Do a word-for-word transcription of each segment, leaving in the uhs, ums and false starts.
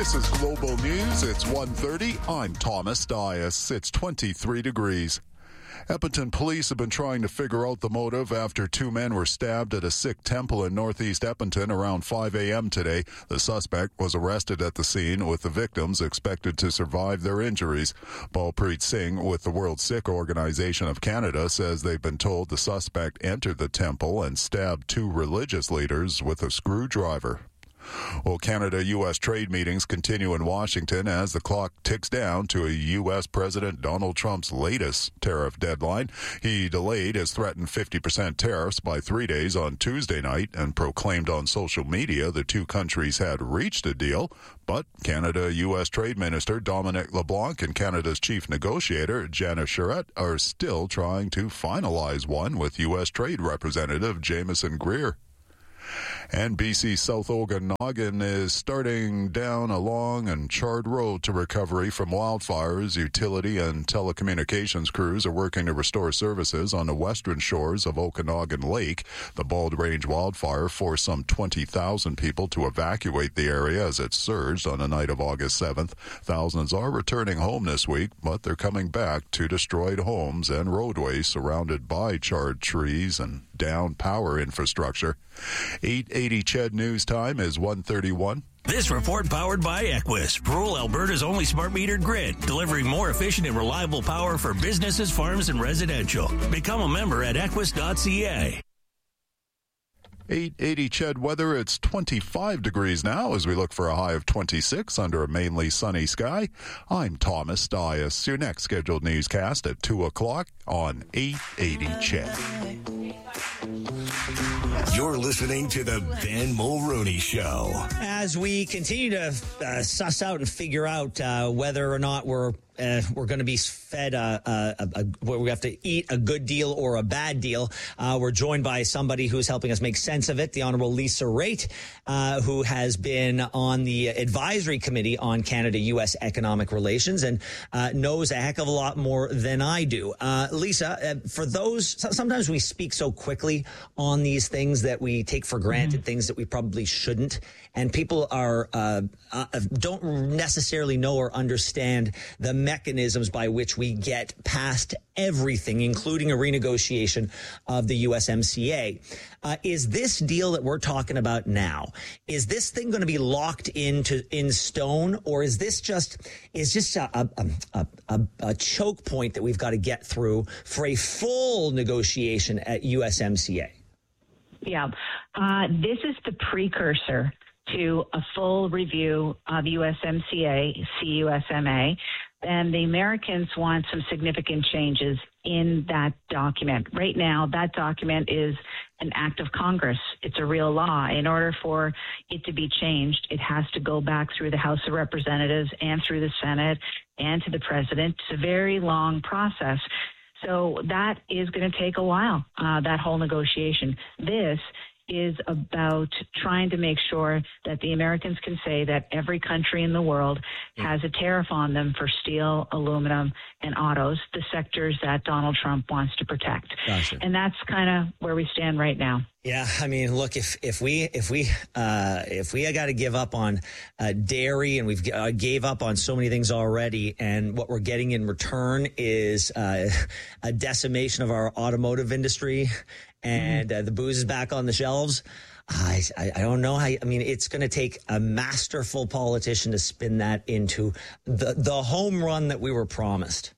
This is Global News. It's one thirty. I'm Thomas Dias. It's twenty-three degrees. Edmonton police have been trying to figure out the motive after two men were stabbed at a Sikh temple in northeast Edmonton around five a.m. today. The suspect was arrested at the scene, with the victims expected to survive their injuries. Balpreet Singh with the World Sikh Organization of Canada says they've been told the suspect entered the temple and stabbed two religious leaders with a screwdriver. Well, Canada-U S trade meetings continue in Washington as the clock ticks down to a U S President Donald Trump's latest tariff deadline. He delayed his threatened fifty percent tariffs by three days on Tuesday night and proclaimed on social media the two countries had reached a deal. But Canada-U S Trade Minister Dominic LeBlanc and Canada's chief negotiator Janice Charette are still trying to finalize one with U S Trade Representative Jameson Greer. And B C's South Okanagan is starting down a long and charred road to recovery from wildfires. Utility and telecommunications crews are working to restore services on the western shores of Okanagan Lake. The Bald Range wildfire forced some twenty thousand people to evacuate the area as it surged on the night of August seventh. Thousands are returning home this week, but they're coming back to destroyed homes and roadways surrounded by charred trees and down power infrastructure. eight eighty C H E D News Time is one thirty-one. This report powered by Equus, rural Alberta's only smart metered grid, delivering more efficient and reliable power for businesses, farms, and residential. Become a member at equus dot c a. eight eighty C H E D weather. It's twenty-five degrees now as we look for a high of twenty-six under a mainly sunny sky. I'm Thomas Dias. Your next scheduled newscast at two o'clock on eight eighty C H E D. You're listening to the Ben Mulroney Show. As we continue to uh, suss out and figure out uh, whether or not we're uh, we're going to be fed a, a, a, a we have to eat a good deal or a bad deal, uh, we're joined by somebody who's helping us make sense of it, the Honourable Lisa Raitt, uh, who has been on the advisory committee on Canada-U S economic relations and uh, knows a heck of a lot more than I do. Uh, Lisa, uh, for those, sometimes we speak so quickly on these things that we take for granted, mm-hmm. things that we probably shouldn't, and people are uh, uh, don't necessarily know or understand the mechanisms by which we get past everything, including a renegotiation of the U S M C A. Uh, is this deal that we're talking about now, is this thing going to be locked into in stone, or is this just is just a, a, a, a, a choke point that we've got to get through for a full negotiation at U S M C A? Yeah, uh, this is the precursor to a full review of U S M C A, C U S M A, and the Americans want some significant changes in that document. Right now, that document is an act of Congress. It's a real law. In order for it to be changed, it has to go back through the House of Representatives and through the Senate and to the President. It's a very long process. So that is going to take a while, uh, that whole negotiation. This is about trying to make sure that the Americans can say that every country in the world has a tariff on them for steel, aluminum, and autos, the sectors that Donald Trump wants to protect. Gotcha. And that's kind of where we stand right now. Yeah, I mean, look, if if we if we uh, if we got to give up on uh, dairy, and we've uh, gave up on so many things already, and what we're getting in return is uh, a decimation of our automotive industry, and mm-hmm. uh, the booze is back on the shelves. I, I, I don't know how, I mean, it's going to take a masterful politician to spin that into the, the home run that we were promised.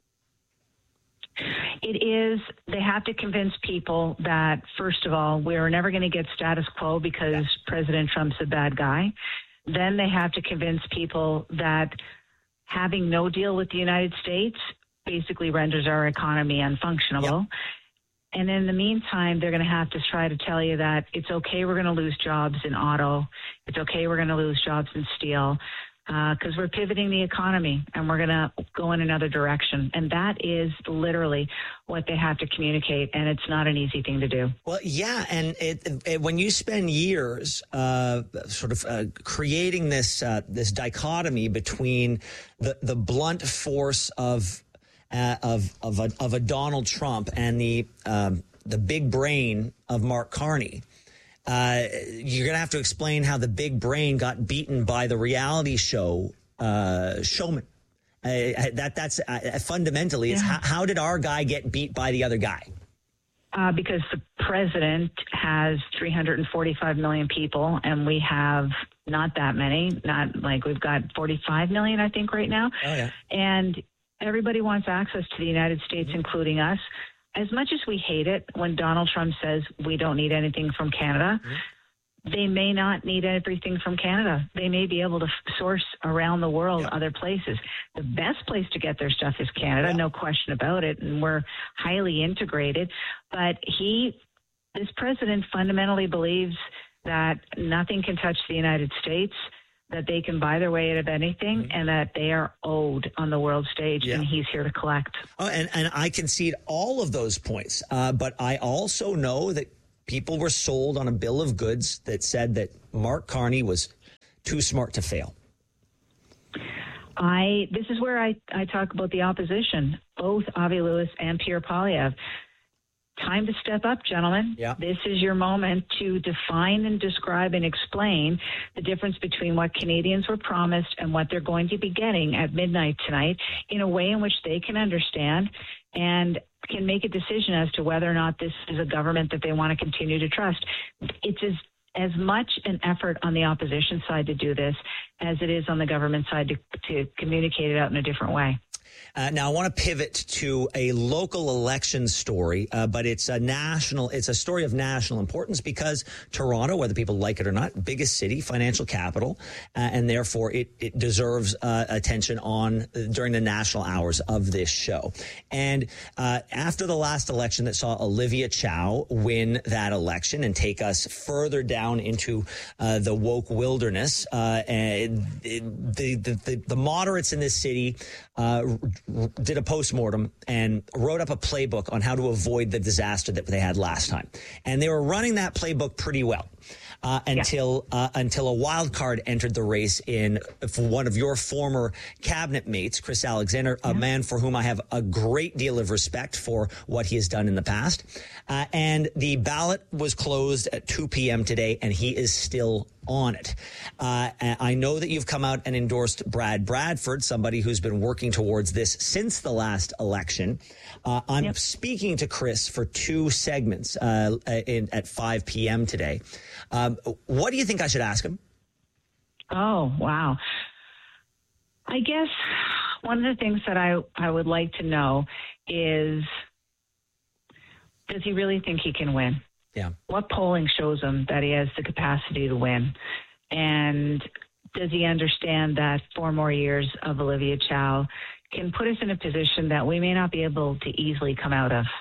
It is, they have to convince people that, first of all, we're never going to get status quo because yeah. President Trump's a bad guy. Then they have to convince people that having no deal with the United States basically renders our economy unfunctionable. Yep. And in the meantime, they're going to have to try to tell you that it's okay, we're going to lose jobs in auto. It's okay, we're going to lose jobs in steel because uh, we're pivoting the economy and we're going to go in another direction. And that is literally what they have to communicate. And it's not an easy thing to do. Well, yeah. And it, it, when you spend years uh, sort of uh, creating this uh, this dichotomy between the, the blunt force of Uh, of of a, of a Donald Trump and the um, the big brain of Mark Carney, uh, you're going to have to explain how the big brain got beaten by the reality show uh, showman. Uh, that that's uh, fundamentally is Yeah. how, how did our guy get beat by the other guy? Uh, because the president has three hundred forty-five million people, and we have not that many. Not like we've got forty-five million, I think, right now. Oh, yeah. And everybody wants access to the United States, including us. As much as we hate it when Donald Trump says we don't need anything from Canada, mm-hmm. they may not need everything from Canada. They may be able to f- source around the world yeah. other places. The best place to get their stuff is Canada, yeah. no question about it, and we're highly integrated. But he, this president fundamentally believes that nothing can touch the United States, that they can buy their way out of anything, mm-hmm. and that they are owed on the world stage, yeah. and he's here to collect. Oh, and, and I concede all of those points, uh, but I also know that people were sold on a bill of goods that said that Mark Carney was too smart to fail. I this is where I, I talk about the opposition, both Avi Lewis and Pierre Poilievre. Time to step up, gentlemen. Yeah. This is your moment to define and describe and explain the difference between what Canadians were promised and what they're going to be getting at midnight tonight in a way in which they can understand and can make a decision as to whether or not this is a government that they want to continue to trust. It's as, as much an effort on the opposition side to do this as it is on the government side to, to communicate it out in a different way. Uh, now, I want to pivot to a local election story, uh, but it's a national, it's a story of national importance because Toronto, whether people like it or not, biggest city, financial capital, uh, and therefore it, it deserves uh, attention on uh, during the national hours of this show. And uh, after the last election that saw Olivia Chow win that election and take us further down into uh, the woke wilderness, uh, and the, the, the, the moderates in this city uh, did a postmortem and wrote up a playbook on how to avoid the disaster that they had last time. And they were running that playbook pretty well uh, until yeah. uh, until a wild card entered the race in for one of your former cabinet mates, Chris Alexander, yeah. a man for whom I have a great deal of respect for what he has done in the past. Uh, and the ballot was closed at two p.m. today, and he is still on it. Uh, I know that you've come out and endorsed Brad Bradford, somebody who's been working towards this since the last election. Uh, I'm yep. speaking to Chris for two segments uh, in, at five p.m. today. Um, what do you think I should ask him? Oh, wow. I guess one of the things that I, I would like to know is, does he really think he can win? Yeah. What polling shows him that he has the capacity to win? And does he understand that four more years of Olivia Chow can put us in a position that we may not be able to easily come out of?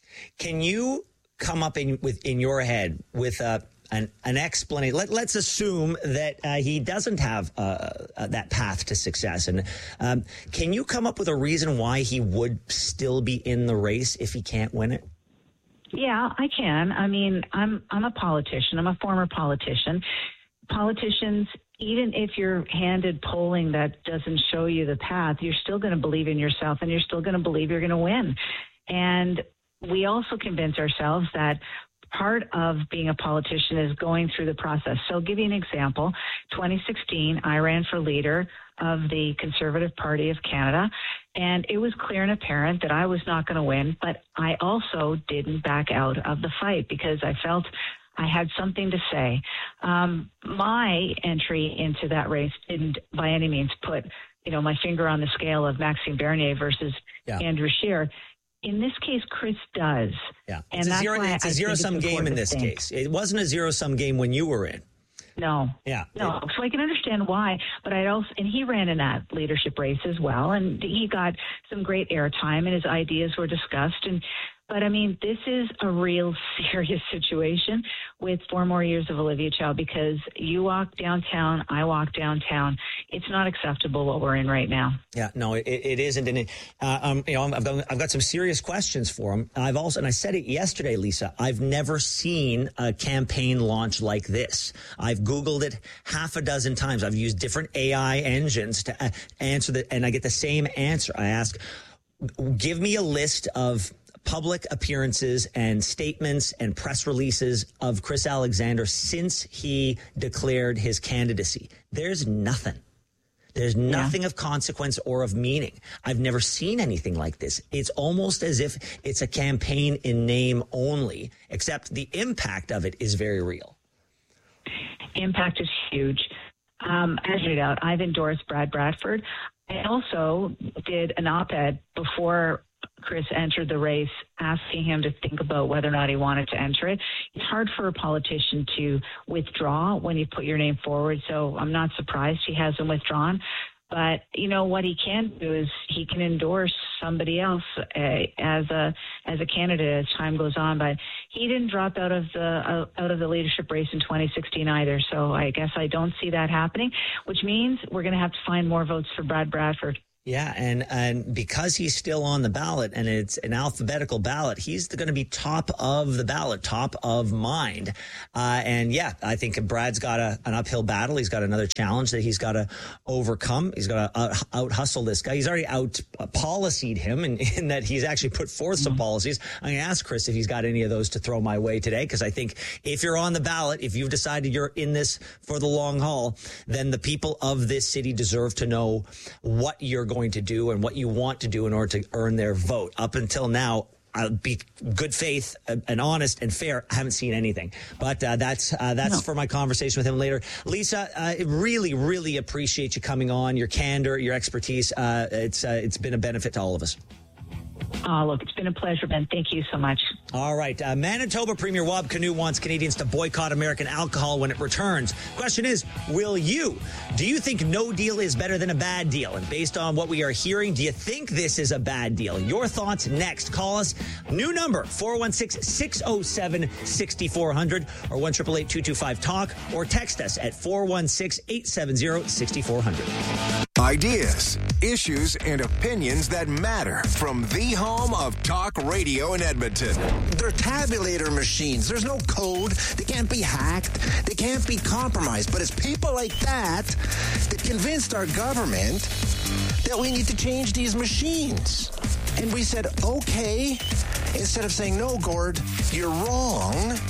Can you come up in with in your head with a an, an explanation? Let, let's assume that uh, he doesn't have uh, uh, that path to success. And um, can you come up with a reason why he would still be in the race if he can't win it? Yeah, I can. I mean, I'm I'm a politician. I'm a former politician. Politicians, even if you're handed polling that doesn't show you the path, you're still going to believe in yourself and you're still going to believe you're going to win. And we also convince ourselves that part of being a politician is going through the process. So I'll give you an example. twenty sixteen, I ran for leader of the Conservative Party of Canada, and it was clear and apparent that I was not going to win, but I also didn't back out of the fight because I felt I had something to say. Um, my entry into that race didn't by any means put, you know, my finger on the scale of Maxime Bernier versus yeah. Andrew Scheer. In this case, Chris does. Yeah, and it's that's a zero, why it's I a zero-sum game in this case. It wasn't a zero-sum game when you were in. No. Yeah. No. So I can understand why, but I also, and he ran in that leadership race as well, and he got some great airtime, and his ideas were discussed. And but I mean, this is a real serious situation with four more years of Olivia Chow because you walk downtown, I walk downtown. It's not acceptable what we're in right now. Yeah, no, it, it isn't. And it, uh, um, you know, I've got, I've got some serious questions for him. I've also, and I said it yesterday, Lisa, I've never seen a campaign launch like this. I've Googled it half a dozen times. I've used different A I engines to uh, answer that, and I get the same answer. I ask, give me a list of public appearances and statements and press releases of Chris Alexander since he declared his candidacy. There's nothing. There's nothing yeah. of consequence or of meaning. I've never seen anything like this. It's almost as if it's a campaign in name only, except the impact of it is very real. Impact is huge. Um, as you know, I've endorsed Brad Bradford. I also did an op-ed before Chris entered the race, asking him to think about whether or not he wanted to enter it. It's hard for a politician to withdraw when you put your name forward, so I'm not surprised he hasn't withdrawn. But, you know, what he can do is he can endorse somebody else uh, as a as a candidate as time goes on. But he didn't drop out of the uh, out of the leadership race in twenty sixteen either. So I guess I don't see that happening, which means we're going to have to find more votes for Brad Bradford. Yeah, and, and because he's still on the ballot and it's an alphabetical ballot, he's going to be top of the ballot, top of mind. Uh, and yeah, I think Brad's got a, an uphill battle. He's got another challenge that he's got to overcome. He's got to out, out hustle this guy. He's already out uh, policied him in, in that he's actually put forth some mm-hmm. policies. I'm going to ask Chris if he's got any of those to throw my way today, because I think if you're on the ballot, if you've decided you're in this for the long haul, then the people of this city deserve to know what you're going to do and what you want to do in order to earn their vote. Up until now, I'll be good faith and honest and fair. I haven't seen anything, but uh, that's uh, that's no. for my conversation with him later. Lisa, I uh, really, really appreciate you coming on. Your candor, your expertise. Uh, it's uh, it's been a benefit to all of us. Oh, look, it's been a pleasure, Ben. Thank you so much. All right. Uh, Manitoba Premier Wab Kinew wants Canadians to boycott American alcohol when it returns. Question is, will you? Do you think no deal is better than a bad deal? And based on what we are hearing, do you think this is a bad deal? Your thoughts next. Call us. New number, four one six, six oh seven, six four zero zero or one eight eight eight, two two five, talk, or text us at four one six, eight seven zero, six four zero zero. Ideas, issues, and opinions that matter from the home of talk radio in Edmonton. They're tabulator machines. There's no code. They can't be hacked. They can't be compromised. But it's people like that that convinced our government that we need to change these machines. And we said, okay, instead of saying, no, Gord, you're wrong.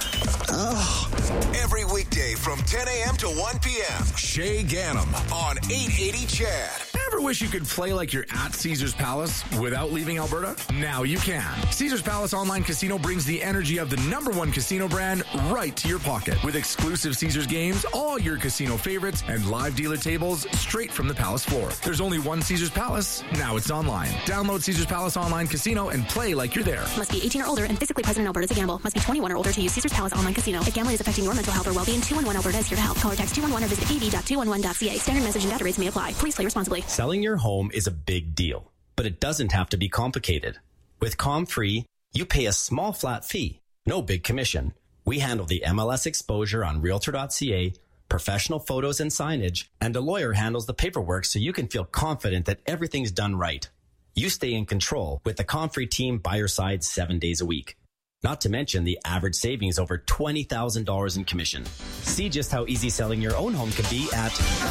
Oh. Every weekday from ten a.m. to one p.m. Shay Ganem on eight eighty C H A D. Ever wish you could play like you're at Caesars Palace without leaving Alberta? Now you can. Caesars Palace Online Casino brings the energy of the number one casino brand right to your pocket. With exclusive Caesars games, all your casino favorites, and live dealer tables straight from the Palace floor. There's only one Caesars Palace. Now it's online. Download Caesars Palace Online Casino and play like you're there. Must be eighteen or older and physically present in Alberta to gamble. Must be twenty-one or older to use Caesars Palace Online Casino. If gambling is affecting your mental health or well-being, two one one Alberta is here to help. Call or text two one one or visit a v dot two one one dot c a. Standard message and data rates may apply. Please play responsibly. Selling your home is a big deal, but it doesn't have to be complicated. With ComFree, you pay a small flat fee, no big commission. We handle the M L S exposure on realtor dot c a, professional photos and signage, and a lawyer handles the paperwork so you can feel confident that everything's done right. You stay in control with the ComFree team by your side seven days a week. Not to mention the average savings over twenty thousand dollars in commission. See just how easy selling your own home can be at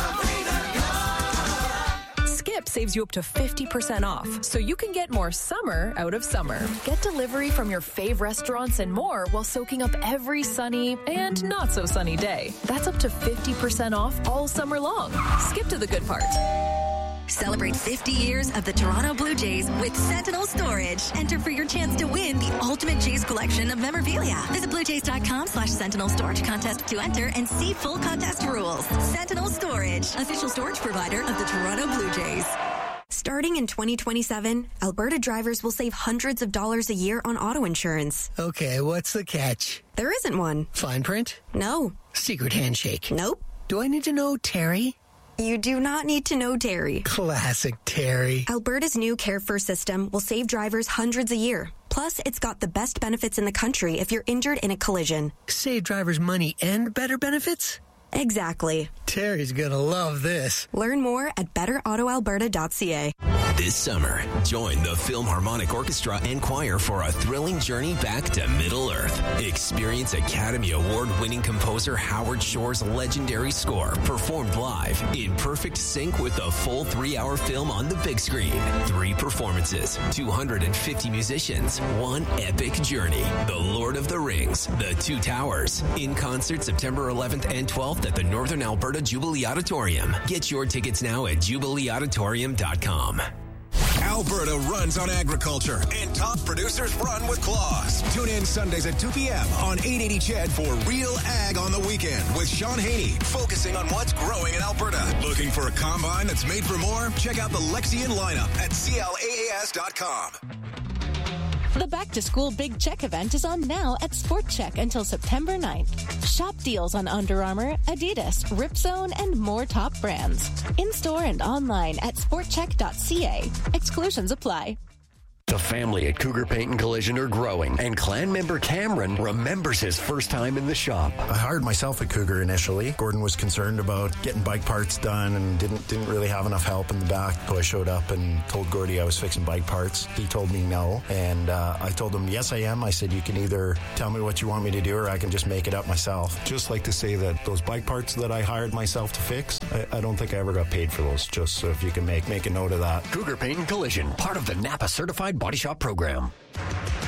Skip saves you up to fifty percent off, so you can get more summer out of summer. Get delivery from your fave restaurants and more while soaking up every sunny and not so sunny day. That's up to fifty percent off all summer long. Skip to the good part. Celebrate fifty years of the Toronto Blue Jays with Sentinel Storage. Enter for your chance to win the ultimate Jays collection of memorabilia. Visit bluejays.com slash Sentinel Storage contest to enter and see full contest rules. Sentinel Storage, official storage provider of the Toronto Blue Jays. Starting in twenty twenty-seven, Alberta drivers will save hundreds of dollars a year on auto insurance. Okay, what's the catch? There isn't one. Fine print? No. Secret handshake? Nope. Do I need to know Terry? You do not need to know Terry. Classic Terry. Alberta's new Care First system will save drivers hundreds a year. Plus, it's got the best benefits in the country if you're injured in a collision. Save drivers money and better benefits? Exactly. Terry's gonna love this. Learn more at better auto alberta dot c a. This summer, join the Philharmonic Orchestra and Choir for a thrilling journey back to Middle Earth. Experience Academy Award-winning composer Howard Shore's legendary score performed live in perfect sync with the full three-hour film on the big screen. Three performances, two hundred fifty musicians, one epic journey. The Lord of the Rings, The Two Towers. In concert September eleventh and twelfth at the Northern Alberta Jubilee Auditorium. Get your tickets now at jubilee auditorium dot com. Alberta runs on agriculture, and top producers run with claws. Tune in Sundays at two p.m. on eight eighty C H E D for Real Ag on the Weekend with Sean Haney, focusing on what's growing in Alberta. Looking for a combine that's made for more? Check out the Lexian lineup at C L A A S dot com. The Back to School Big Check event is on now at Sport Check until September ninth. Shop deals on Under Armour, Adidas, Ripzone, and more top brands. In-store and online at sport check dot c a. Exclusions apply. The family at Cougar Paint and Collision are growing, and clan member Cameron remembers his first time in the shop. I hired myself at Cougar initially. Gordon was concerned about getting bike parts done and didn't didn't really have enough help in the back. So I showed up and told Gordy I was fixing bike parts. He told me no, and uh, I told him, yes, I am. I said, you can either tell me what you want me to do or I can just make it up myself. Just like to say that those bike parts that I hired myself to fix, I, I don't think I ever got paid for those, just so if you can make, make a note of that. Cougar Paint and Collision, part of the Napa Certified Body Shop program.